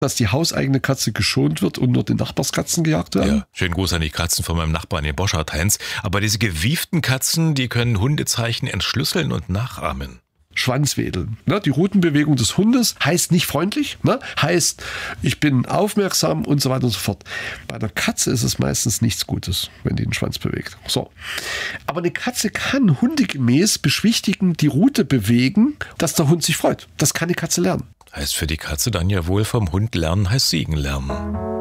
dass die hauseigene Katze geschont wird und nur die Nachbarskatzen gejagt werden. Ja, schönen Gruß an die Katzen von meinem Nachbarn, den Boschart-Heinz. Aber diese gewieften Katzen, die können Hundezeichen entschlüsseln und nachahmen. Schwanzwedeln. Die Rutenbewegung des Hundes heißt nicht freundlich, heißt, ich bin aufmerksam und so weiter und so fort. Bei der Katze ist es meistens nichts Gutes, wenn die den Schwanz bewegt. So. Aber eine Katze kann hundegemäß beschwichtigen, die Rute bewegen, dass der Hund sich freut. Das kann die Katze lernen. Heißt für die Katze dann ja wohl vom Hund lernen heißt Siegen lernen.